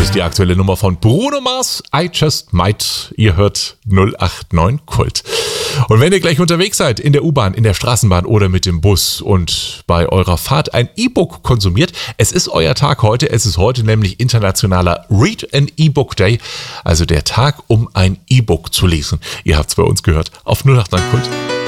ist die aktuelle Nummer von Bruno Mars, I Just Might. Ihr hört 089 Kult. Und wenn ihr gleich unterwegs seid, in der U-Bahn, in der Straßenbahn oder mit dem Bus und bei eurer Fahrt ein E-Book konsumiert, es ist euer Tag heute. Es ist heute nämlich internationaler Read an E-Book Day, also der Tag, um ein E-Book zu lesen. Ihr habt es bei uns gehört auf 089 Kult.